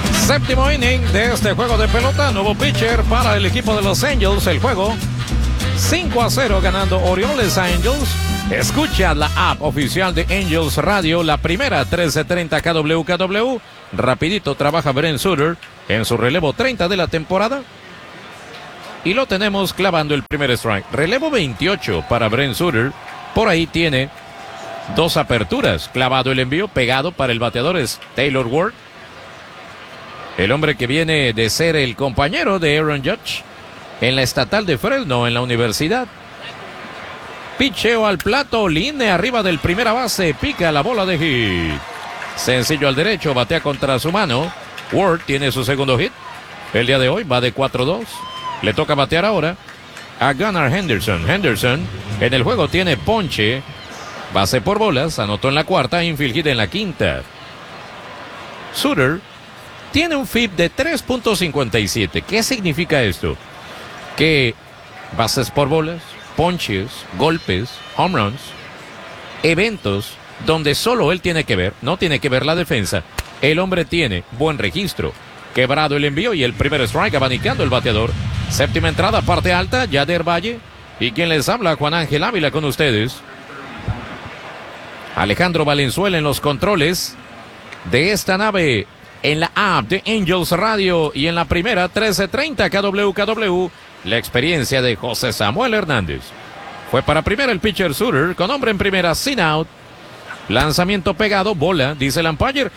Séptimo inning de este juego de pelota, nuevo pitcher para el equipo de los Angels. El juego 5-0 ganando Orioles a Angels. Escucha la app oficial de Angels Radio, la primera 1330 KWKW. Rapidito trabaja Brent Suter en su relevo 30 de la temporada. Y lo tenemos clavando el primer strike. Relevo 28 para Brent Suter. Por ahí tiene 2 aperturas. Clavado el envío, pegado para el bateador es Taylor Ward. El hombre que viene de ser el compañero de Aaron Judge en la estatal de Fresno, en la universidad. Picheo al plato, línea arriba del primera base, pica la bola de hit. Sencillo al derecho, batea contra su mano. Ward tiene su segundo hit. El día de hoy va de 4-2. Le toca batear ahora a Gunnar Henderson. Henderson en el juego tiene ponche, base por bolas, anotó en la cuarta, infield hit en la quinta. Suter tiene un FIP de 3.57. ¿Qué significa esto? Que bases por bolas, ponches, golpes, home runs, eventos donde solo él tiene que ver, no tiene que ver la defensa. El hombre tiene buen registro. Quebrado el envío y el primer strike, abanicando el bateador. Séptima entrada, parte alta, Yader Valle. Y quien les habla, Juan Ángel Ávila, con ustedes. Alejandro Valenzuela en los controles de esta nave, en la app de Angels Radio y en la primera 1330 KWKW. La experiencia de José Samuel Hernández. Fue para primera el pitcher Suter, con hombre en primera, sin out. Lanzamiento pegado, bola, dice el umpire.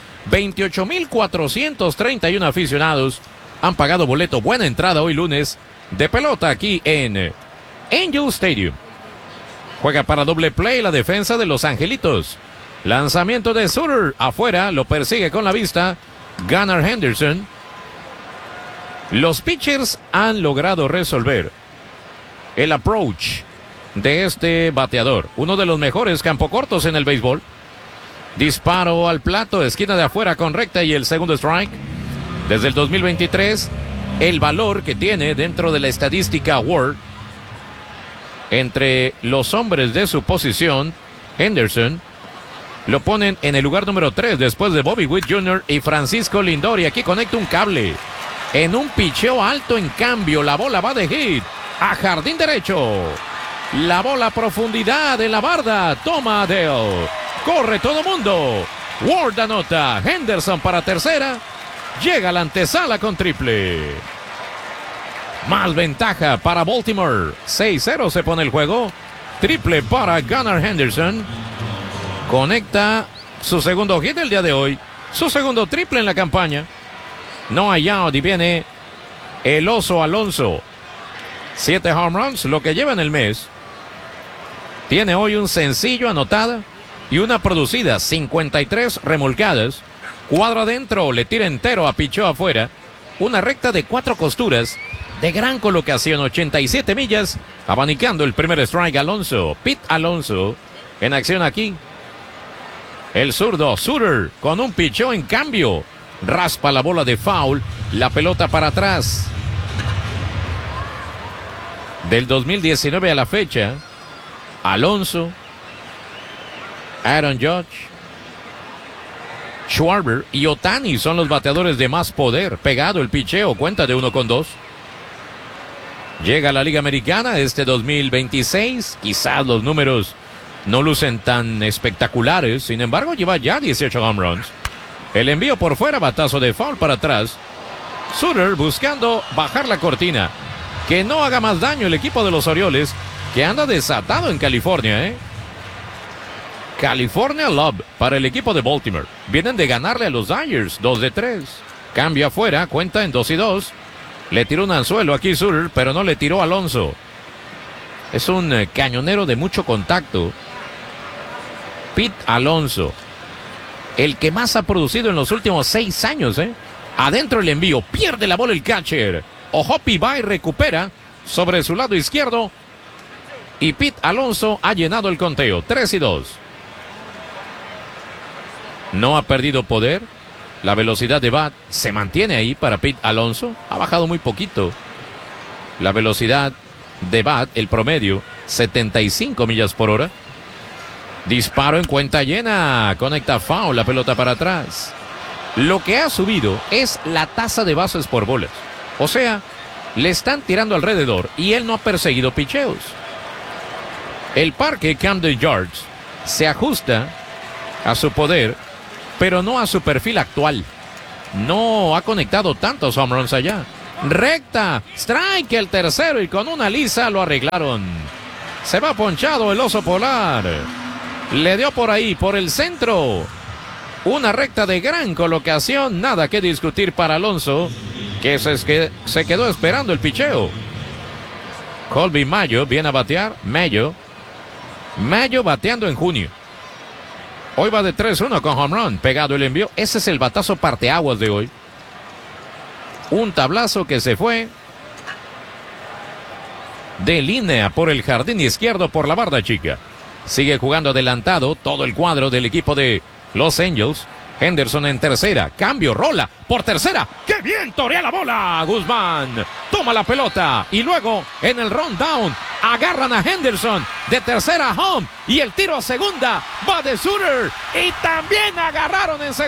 28,431 aficionados han pagado boleto. Buena entrada hoy lunes de pelota aquí en Angel Stadium. Juega para doble play la defensa de Los Angelitos. Lanzamiento de Suter afuera, lo persigue con la vista Gunnar Henderson. Los pitchers han logrado resolver el approach de este bateador, uno de los mejores campocortos en el béisbol. Disparo al plato, esquina de afuera con recta y el segundo strike. Desde el 2023, el valor que tiene dentro de la estadística Ward entre los hombres de su posición, Henderson, lo ponen en el lugar número 3 después de Bobby Witt Jr. y Francisco Lindor. Y aquí conecta un cable. En un picheo alto, en cambio, la bola va de hit a jardín derecho. La bola a profundidad en la barda. Toma Adele. Corre todo mundo. Ward anota. Henderson para tercera. Llega a la antesala con triple. Más ventaja para Baltimore. 6-0 se pone el juego. Triple para Gunnar Henderson. Conecta su segundo hit del día de hoy. Su segundo triple en la campaña. No hay out y viene el Oso Alonso. 7 home runs, lo que lleva en el mes. Tiene hoy un sencillo anotada y una producida, 53 remolcadas. Cuadro adentro, le tira entero a pichó afuera. Una recta de 4 costuras, de gran colocación, 87 millas. Abanicando el primer strike Alonso. Pete Alonso en acción aquí. El zurdo Suter con un pichó en cambio. Raspa la bola de foul, la pelota para atrás. Del 2019 a la fecha, Alonso, Aaron Judge, Schwarber y Ohtani son los bateadores de más poder. Pegado el picheo, cuenta de 1-2. Llega a la Liga Americana este 2026. Quizás los números no lucen tan espectaculares, sin embargo lleva ya 18 home runs. El envío por fuera, batazo de foul para atrás. Suter buscando bajar la cortina. Que no haga más daño el equipo de los Orioles, que anda desatado en California, California Love para el equipo de Baltimore. Vienen de ganarle a los Dodgers, 2-3. Cambio afuera, cuenta en 2-2. Le tiró un anzuelo aquí Suter, pero no le tiró Alonso. Es un cañonero de mucho contacto. Pete Alonso. El que más ha producido en los últimos 6 años, Adentro el envío, pierde la bola el catcher. Ojopi va y recupera sobre su lado izquierdo. Y Pete Alonso ha llenado el conteo, 3-2. No ha perdido poder. La velocidad de bat se mantiene ahí para Pete Alonso. Ha bajado muy poquito. La velocidad de bat, el promedio, 75 millas por hora. Disparo en cuenta llena. Conecta foul, la pelota para atrás. Lo que ha subido es la tasa de bases por bolas. O sea, le están tirando alrededor y él no ha perseguido picheos. El parque Camden Yards se ajusta a su poder, pero no a su perfil actual. No ha conectado tantos home runs allá. Recta, strike el tercero y con una lisa lo arreglaron. Se va ponchado el oso polar. Le dio por ahí, por el centro. Una recta de gran colocación, nada que discutir para Alonso, que se quedó esperando el picheo. Colby Mayo viene a batear. Mayo bateando en junio. Hoy va de 3-1 con home run. Pegado el envío. Ese es el batazo parteaguas de hoy. Un tablazo que se fue de línea por el jardín izquierdo por la barda chica. Sigue jugando adelantado todo el cuadro del equipo de Los Angels. Henderson en tercera. Cambio, rola por tercera. ¡Qué bien torea la bola! Guzmán toma la pelota y luego en el rundown agarran a Henderson de tercera a home y el tiro a segunda va de Suter y también agarraron en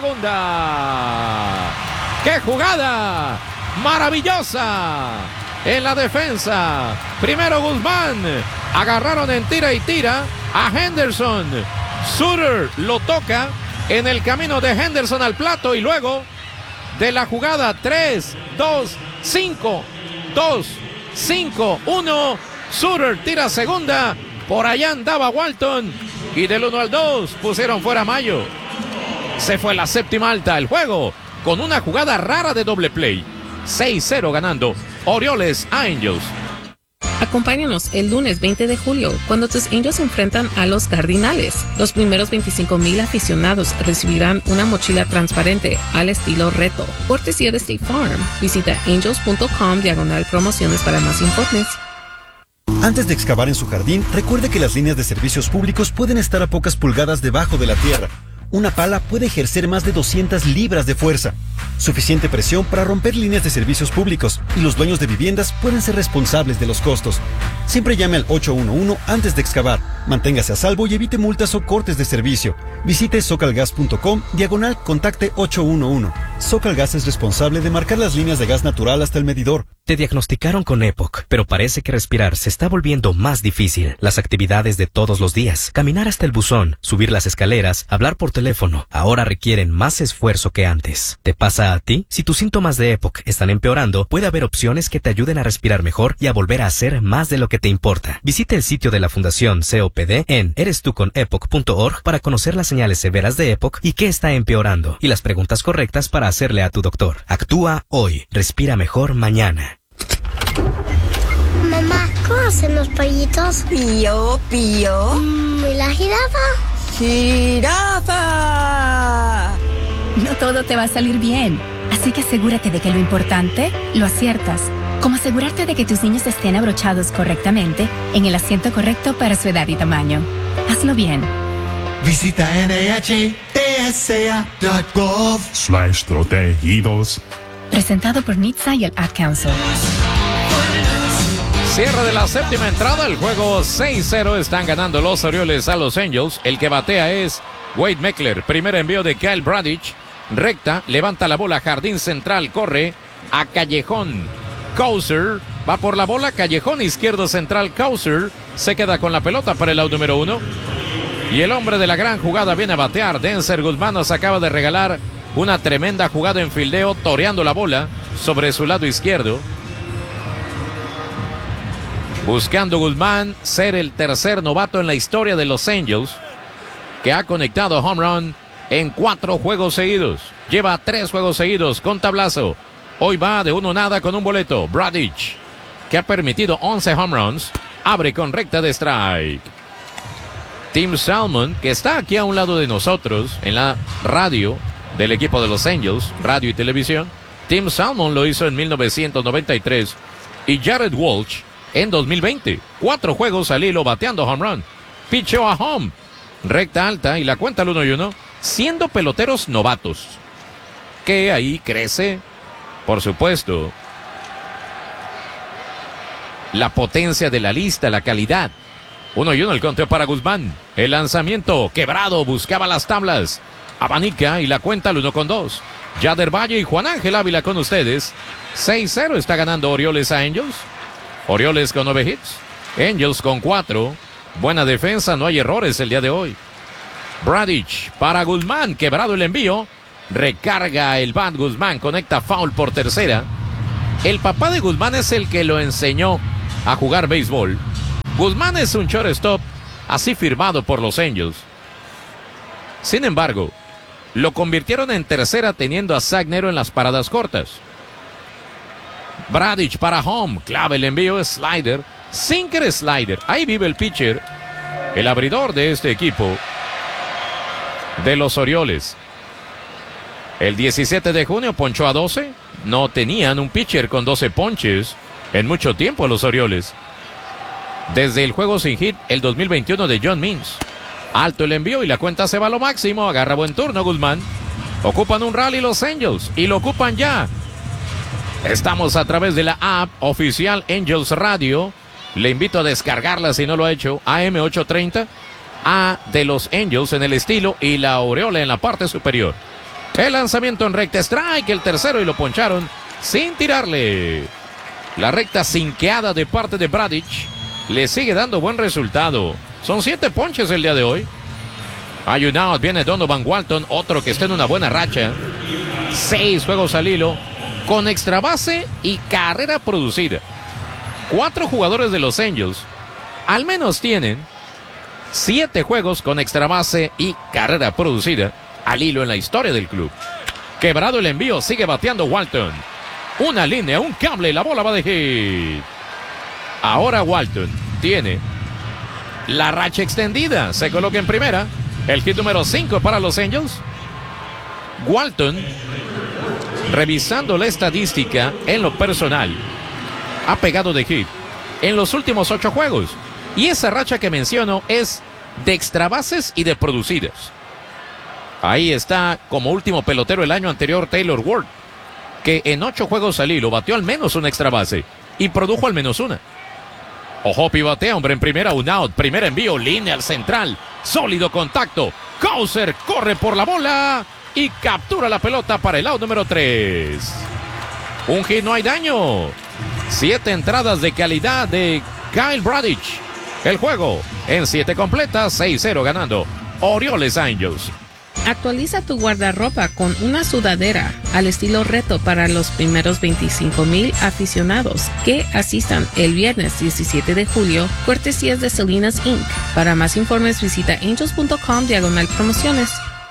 segunda. ¡Qué jugada! ¡Maravillosa! En la defensa. Primero Guzmán. Agarraron en tira y tira a Henderson. Suter lo toca en el camino de Henderson al plato y luego de la jugada 3, 2, 5, 2, 5, 1. Suter tira segunda. Por allá andaba Walton y del 1 al 2 pusieron fuera a Mayo. Se fue la séptima alta el juego con una jugada rara de doble play. 6-0 ganando Orioles a Angels. Acompáñanos el lunes 20 de julio cuando tus Angels se enfrentan a los Cardinales. Los primeros 25,000 aficionados recibirán una mochila transparente al estilo reto. Cortesía de State Farm. Visita angels.com/promociones para más informes. Antes de excavar en su jardín, recuerde que las líneas de servicios públicos pueden estar a pocas pulgadas debajo de la tierra. Una pala puede ejercer más de 200 libras de fuerza. Suficiente presión para romper líneas de servicios públicos y los dueños de viviendas pueden ser responsables de los costos. Siempre llame al 811 antes de excavar. Manténgase a salvo y evite multas o cortes de servicio. Visite socalgas.com/contacte 811. Socalgas es responsable de marcar las líneas de gas natural hasta el medidor. Te diagnosticaron con EPOC, pero parece que respirar se está volviendo más difícil. Las actividades de todos los días, caminar hasta el buzón, subir las escaleras, hablar por teléfono, ahora requieren más esfuerzo que antes. ¿Te pasa a ti? Si tus síntomas de EPOC están empeorando, puede haber opciones que te ayuden a respirar mejor y a volver a hacer más de lo que te importa. Visite el sitio de la Fundación COPD en erestuconepoc.org para conocer las señales severas de EPOC y qué está empeorando, y las preguntas correctas para hacerle a tu doctor. Actúa hoy. Respira mejor mañana. Mamá, ¿cómo hacen los pollitos? Pío, pío. ¿Y la jirafa? ¡Jirafa! No todo te va a salir bien, así que asegúrate de que lo importante lo aciertas. Como asegurarte de que tus niños estén abrochados correctamente en el asiento correcto para su edad y tamaño. Hazlo bien. Visita NHTSA.gov/protegidos. Presentado por NHTSA y el Ad Council. Cierre de la séptima entrada, el juego 6-0, están ganando los Orioles a los Angels. El que batea es Wade Meckler. Primer envío de Kyle Bradish. Recta, levanta la bola, jardín central, corre a Callejón. Causer va por la bola, Callejón izquierdo central, Causer se queda con la pelota para el out número 1. Y el hombre de la gran jugada viene a batear. Denzer Guzmán nos acaba de regalar una tremenda jugada en fildeo, toreando la bola sobre su lado izquierdo. Buscando Guzmán ser el tercer novato en la historia de los Angels que ha conectado home run en 4 juegos seguidos. Lleva 3 juegos seguidos con tablazo. Hoy va de 1-0 con un boleto. Bradish, que ha permitido 11 home runs, abre con recta de strike. Tim Salmon, que está aquí a un lado de nosotros en la radio del equipo de los Angels, radio y televisión. Tim Salmon lo hizo en 1993 y Jared Walsh en 2020. 4 juegos al hilo bateando home run. Picheo a home. Recta alta y la cuenta al 1-1. Siendo peloteros novatos. Que ahí crece, por supuesto, la potencia de la lista, la calidad. 1-1 el conteo para Guzmán. El lanzamiento quebrado, buscaba las tablas. Abanica y la cuenta al 1-2. Yader Valle y Juan Ángel Ávila con ustedes. 6-0 está ganando Orioles a Angels. Orioles con 9 hits. Angels con 4. Buena defensa, no hay errores el día de hoy. Bradich para Guzmán, quebrado el envío. Recarga el bat Guzmán, conecta foul por tercera. El papá de Guzmán es el que lo enseñó a jugar béisbol. Guzmán es un shortstop así firmado por los Angels. Sin embargo, lo convirtieron en tercera teniendo a Zach Nero en las paradas cortas. Bradich para home, clave el envío, slider, sinker slider. Ahí vive el pitcher, el abridor de este equipo de los Orioles. El 17 de junio ponchó a 12. No tenían un pitcher con 12 ponches en mucho tiempo los Orioles. Desde el juego sin hit, el 2021 de John Means. Alto el envío y la cuenta se va a lo máximo. Agarra buen turno Guzmán. Ocupan un rally los Angels y lo ocupan ya. Estamos a través de la app oficial Angels Radio. Le invito a descargarla si no lo ha hecho. AM830. A de los Angels en el estilo y la aureola en la parte superior. El lanzamiento en recta strike, el tercero y lo poncharon sin tirarle. La recta sinqueada de parte de Bradich le sigue dando buen resultado. Son 7 ponches el día de hoy. Hay un out, viene Donovan Walton, otro que está en una buena racha. 6 juegos al hilo, con extra base y carrera producida. 4 jugadores de los Angels al menos tienen 7 juegos con extra base y carrera producida al hilo en la historia del club. Quebrado el envío, sigue bateando Walton. Una línea, un cable y la bola va de hit. Ahora Walton tiene la racha extendida. Se coloca en primera. El hit número 5 para los Angels. Walton, revisando la estadística en lo personal, ha pegado de hit en los últimos 8 juegos. Y esa racha que menciono es de extra bases y de producidas. Ahí está como último pelotero el año anterior Taylor Ward, que en 8 juegos al hilo batió al menos una extra base y produjo al menos una. Ojopi batea, hombre en primera, un out, primer envío, línea al central, sólido contacto. Causer corre por la bola y captura la pelota para el out número 3. Un hit, no hay daño. 7 entradas de calidad de Kyle Bradich. El juego en 7 completas, 6-0 ganando Orioles Angels. Actualiza tu guardarropa con una sudadera al estilo reto para los primeros 25,000 aficionados que asistan el viernes 17 de julio, cortesías de Salinas Inc. Para más informes visita angels.com/promociones.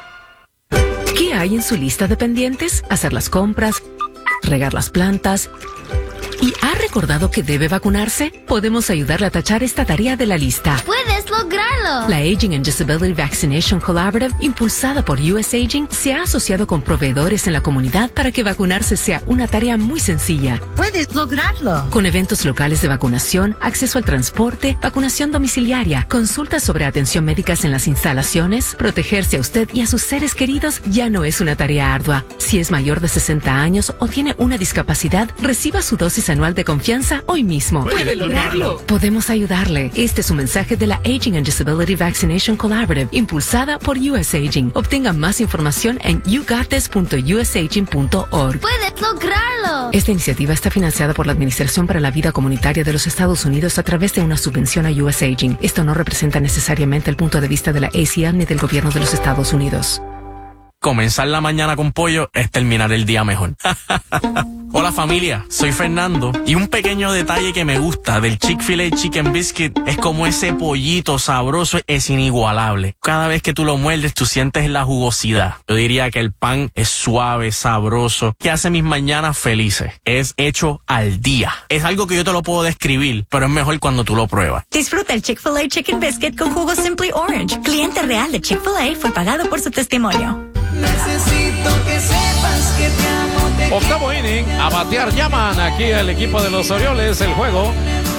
¿Qué hay en su lista de pendientes? Hacer las compras, regar las plantas. ¿Y ha recordado que debe vacunarse? Podemos ayudarle a tachar esta tarea de la lista. ¡Puedes lograrlo! La Aging and Disability Vaccination Collaborative, impulsada por US Aging, se ha asociado con proveedores en la comunidad para que vacunarse sea una tarea muy sencilla. ¡Puedes lograrlo! Con eventos locales de vacunación, acceso al transporte, vacunación domiciliaria, consultas sobre atención médicas en las instalaciones, protegerse a usted y a sus seres queridos ya no es una tarea ardua. Si es mayor de 60 años o tiene una discapacidad, reciba su dosis anual de confianza hoy mismo. ¡Puede lograrlo! Podemos ayudarle. Este es un mensaje de la Aging and Disability Vaccination Collaborative, impulsada por US Aging. Obtenga más información en yougottes.usaging.org. ¡Puedes lograrlo! Esta iniciativa está financiada por la Administración para la Vida Comunitaria de los Estados Unidos a través de una subvención a US Aging. Esto no representa necesariamente el punto de vista de la ACL ni del gobierno de los Estados Unidos. Comenzar la mañana con pollo es terminar el día mejor. Hola familia, soy Fernando y un pequeño detalle que me gusta del Chick-fil-A Chicken Biscuit es como ese pollito sabroso es inigualable. Cada vez que tú lo muerdes tú sientes la jugosidad. Yo diría que el pan es suave, sabroso, que hace mis mañanas felices. Es hecho al día. Es algo que yo te lo puedo describir, pero es mejor cuando tú lo pruebas. Disfruta el Chick-fil-A Chicken Biscuit con jugo Simply Orange. Cliente real de Chick-fil-A fue pagado por su testimonio. Necesito que sepas que te amo. Octavo inning, a batear llaman aquí el equipo de los Orioles. El juego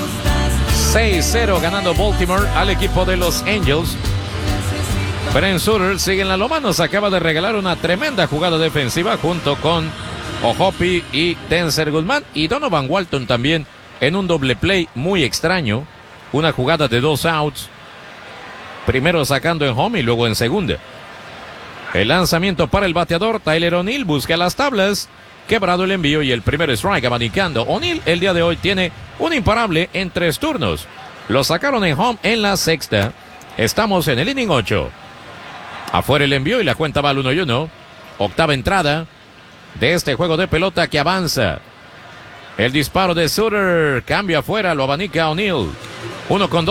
6-0 ganando Baltimore al equipo de los Angels. Brent Sutter sigue en la loma, nos acaba de regalar una tremenda jugada defensiva junto con Ojopi y Tenser Guzmán y Donovan Walton también en un doble play muy extraño. Una jugada de 2 outs, primero sacando en home y luego en segunda. El lanzamiento para el bateador. Tyler O'Neill busca las tablas. Quebrado el envío y el primer strike abanicando. O'Neill el día de hoy tiene un imparable en 3 turnos. Lo sacaron en home en la sexta. Estamos en el inning 8. Afuera el envío y la cuenta va al 1-1. Octava entrada de este juego de pelota que avanza. El disparo de Sutter cambia afuera, lo abanica O'Neill. 1-2.